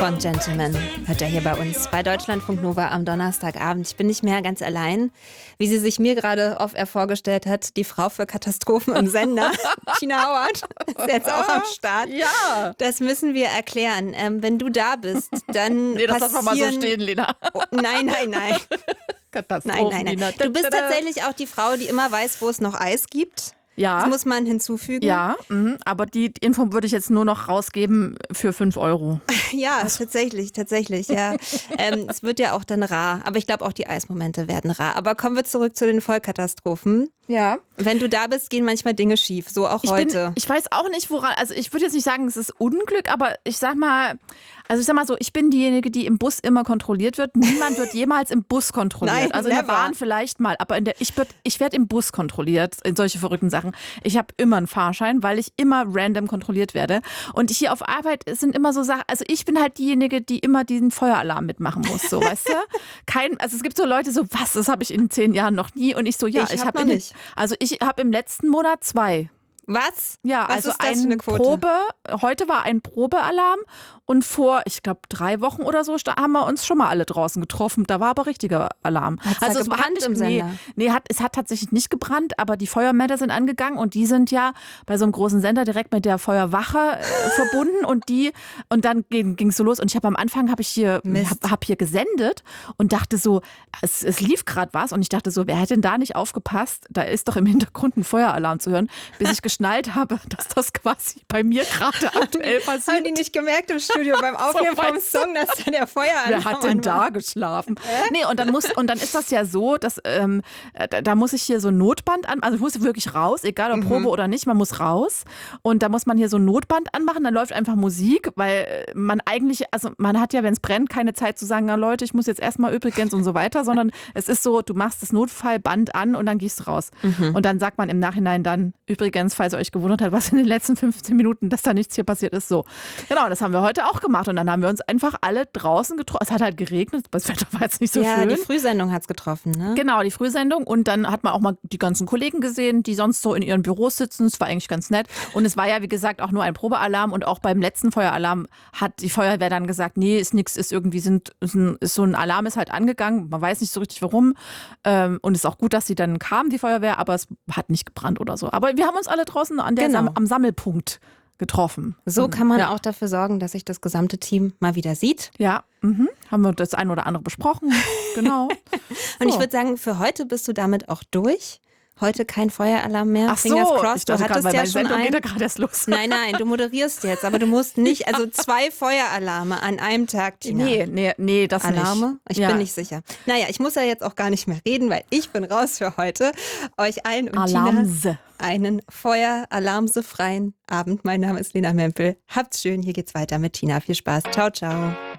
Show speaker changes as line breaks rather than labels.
von Gentleman hört er hier bei uns bei Deutschlandfunk Nova am Donnerstagabend. Ich bin nicht mehr ganz allein, wie sie sich mir gerade off-air vorgestellt hat, die Frau für Katastrophen im Sender, Tina Hauert, ist jetzt auch am Start.
Ja.
Das müssen wir erklären. Wenn du da bist, dann
Nee, das lassen wir mal so stehen, Lena.
Oh, nein.
Katastrophen,
Nein. Du bist tatsächlich auch die Frau, die immer weiß, wo es noch Eis gibt.
Ja.
Das muss man hinzufügen.
Ja, aber die Info würde ich jetzt nur noch rausgeben für 5 Euro.
Ja, tatsächlich, ja. Es wird ja auch dann rar, aber ich glaube auch die Eismomente werden rar. Aber kommen wir zurück zu den Vollkatastrophen.
Ja.
Wenn du da bist, gehen manchmal Dinge schief, so auch heute.
Ich weiß auch nicht, woran, also ich würde jetzt nicht sagen, es ist Unglück, aber ich sag mal so, ich bin diejenige, die im Bus immer kontrolliert wird. Niemand wird jemals im Bus kontrolliert.
Nein,
also in der
never.
Bahn vielleicht mal, aber ich werde im Bus kontrolliert, in solche verrückten Sachen. Ich habe immer einen Fahrschein, weil ich immer random kontrolliert werde. Und hier auf Arbeit sind immer so Sachen, also ich bin halt diejenige, die immer diesen Feueralarm mitmachen muss, so, weißt du? Also es gibt so Leute so, was, das habe ich in 10 Jahren noch nie. Und ich so, ja, ich habe nicht. Also ich habe im letzten Monat 2.
Was?
Ja,
Was
also
ist das für eine Quote?
heute war ein Probealarm und vor, ich glaube, 3 Wochen oder so haben wir uns schon mal alle draußen getroffen. Da war aber richtiger Alarm.
Hat's da gebrannt im Sender?
Es hat tatsächlich nicht gebrannt, aber die Feuermelder sind angegangen und die sind ja bei so einem großen Sender direkt mit der Feuerwache verbunden und dann ging es so los und ich habe am Anfang hab hier gesendet und dachte so, es lief gerade was und ich dachte so, wer hätte denn da nicht aufgepasst? Da ist doch im Hintergrund ein Feueralarm zu hören, bis ich geschnallt habe, dass das quasi bei mir gerade aktuell passiert.
Haben die nicht gemerkt im Studio beim Aufnehmen vom Song, dass da der Feueralarm
Wer hat denn da geschlafen? Nee, und dann ist das ja so, dass da muss ich hier so ein Notband an, also ich muss wirklich raus, egal ob Probe oder nicht, man muss raus und da muss man hier so ein Notband anmachen, dann läuft einfach Musik, weil man eigentlich, also man hat ja, wenn es brennt, keine Zeit zu sagen, na Leute, ich muss jetzt erstmal übrigens und so weiter, sondern es ist so, du machst das Notfallband an und dann gehst du raus. Und dann sagt man im Nachhinein dann, übrigens, falls ihr euch gewundert habt, was in den letzten 15 Minuten, dass da nichts hier passiert ist, so. Genau, das haben wir heute auch gemacht und dann haben wir uns einfach alle draußen getroffen. Es hat halt geregnet, das Wetter war jetzt nicht so schön.
Ja, die Frühsendung hat's getroffen, ne?
Genau, die Frühsendung und dann hat man auch mal die ganzen Kollegen gesehen, die sonst so in ihren Büros sitzen. Es war eigentlich ganz nett und es war ja, wie gesagt, auch nur ein Probealarm und auch beim letzten Feueralarm hat die Feuerwehr dann gesagt, nee, ist nichts, ist irgendwie ist so ein Alarm ist halt angegangen, man weiß nicht so richtig warum und es ist auch gut, dass sie dann kam, die Feuerwehr, aber es hat nicht gebrannt oder so. Aber wir haben uns alle draußen am Sammelpunkt getroffen.
So kann man auch dafür sorgen, dass sich das gesamte Team mal wieder sieht.
Ja, haben wir das ein oder andere besprochen. Genau.
Und ich würde sagen, für heute bist du damit auch durch. Heute kein Feueralarm mehr.
Ach so,
Fingers crossed, du
ich dachte
hattest
gerade,
ja
weil
schon
Sendung geht ja
einen.
gerade erst los.
Nein, du moderierst jetzt, aber du musst nicht, also 2 Feueralarme an einem Tag, Tina.
Nee, das
Alarme?
nicht.
Ich bin nicht sicher. Naja, ich muss ja jetzt auch gar nicht mehr reden, weil ich bin raus für heute. Euch allen und
Alarmse.
Tina einen feueralarmsefreien Abend. Mein Name ist Lena Mempel. Habt's schön, hier geht's weiter mit Tina. Viel Spaß. Ciao, ciao.